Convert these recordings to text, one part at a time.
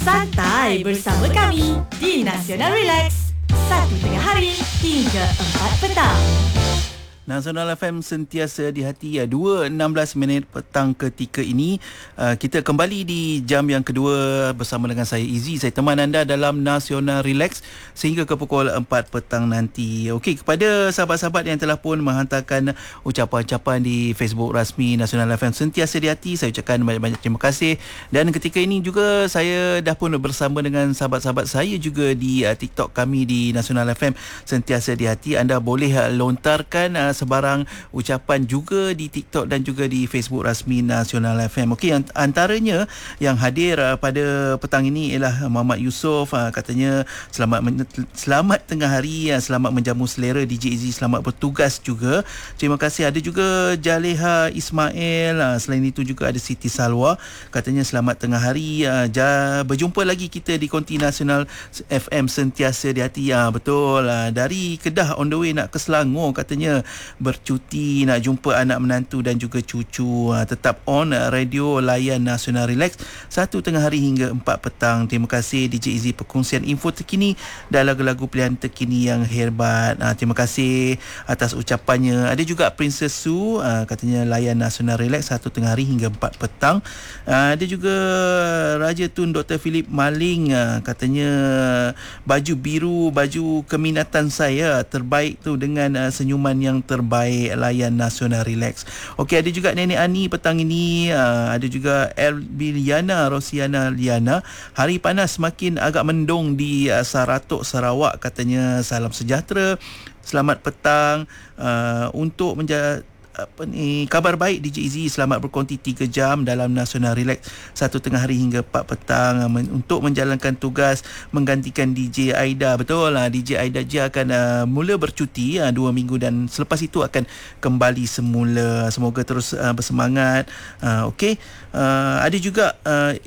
Santai bersama kami di Nasional Relax. 1 tengah hari hingga 4 petang. Nasional FM sentiasa di hati. 2.16 petang ketika ini kita kembali di jam yang kedua bersama dengan saya Izzy. Saya teman anda dalam Nasional Relax sehingga ke pukul 4 petang nanti. Okey, kepada sahabat-sahabat yang telah pun menghantarkan ucapan-ucapan di Facebook rasmi Nasional FM sentiasa di hati, saya ucapkan banyak-banyak terima kasih. Dan ketika ini juga saya dah pun bersama dengan sahabat-sahabat saya juga di TikTok kami di Nasional FM sentiasa di hati. Anda boleh lontarkan sebarang ucapan juga di TikTok dan juga di Facebook rasmi Nasional FM. Okey, antaranya yang hadir pada petang ini ialah Muhammad Yusof. Katanya selamat tengah hari, selamat menjamu selera DJ Izzy, selamat bertugas juga. Terima kasih. Ada juga Jaleha Ismail. Selain itu juga ada Siti Salwa. Katanya selamat tengah hari. Berjumpa lagi kita di Konti Nasional FM sentiasa di hati. Betul. Dari Kedah on the way nak ke Selangor katanya bercuti, nak jumpa anak menantu dan juga cucu. Tetap on radio layan Nasional Relax 1 tengah hari hingga 4 petang. Terima kasih DJ Izzy perkongsian info terkini dan lagu-lagu pilihan terkini yang hebat. Terima kasih atas ucapannya. Ada juga Princess Su, katanya layan Nasional Relax 1 tengah hari hingga 4 petang. Ada juga Raja Tun Dr. Philip Maling, katanya baju biru, baju keminatan saya terbaik tu dengan senyuman yang terbaik, layan Nasional Relax. Okey, ada juga Nenek Ani petang ini. Ada juga Elbi Liana, Rosiana Liana. Hari panas semakin agak mendung di Saratok, Sarawak. Katanya salam sejahtera, selamat petang. Untuk kabar baik DJ Izzy, selamat berkonti 3 jam dalam Nasional Relax 1 tengah hari hingga 4 petang untuk menjalankan tugas menggantikan DJ Aida. Betul, DJ Aida dia akan mula bercuti 2 minggu dan selepas itu akan kembali semula. Semoga terus bersemangat. Okey, ada juga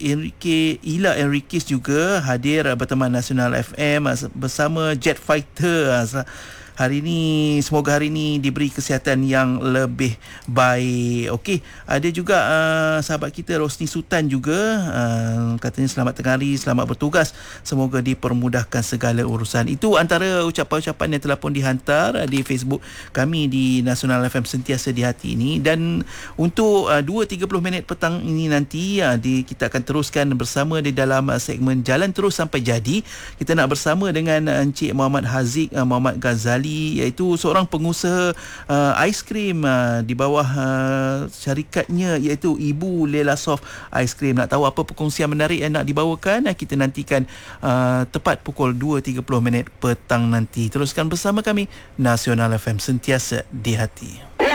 Ila Enriquez juga hadir berteman Nasional FM bersama Jet Fighter. Hari ini, semoga hari ini diberi kesihatan yang lebih baik. Okey, ada juga sahabat kita Rosni Sultan juga, katanya selamat tengah hari, selamat bertugas, semoga dipermudahkan segala urusan. Itu antara ucapan-ucapan yang telah pun dihantar di Facebook kami di Nasional FM sentiasa di hati ini. Dan untuk 2.30 petang ini nanti kita akan teruskan bersama di dalam segmen Jalan Terus Sampai Jadi. Kita nak bersama dengan Encik Muhammad Haziq Muhammad Ghazali, iaitu seorang pengusaha aiskrim di bawah syarikatnya iaitu Ibu Lela Soft Aiskrim. Nak tahu apa perkongsian menarik yang nak dibawakan? Kita nantikan tepat pukul 2.30 petang nanti. Teruskan bersama kami Nasional FM sentiasa di hati.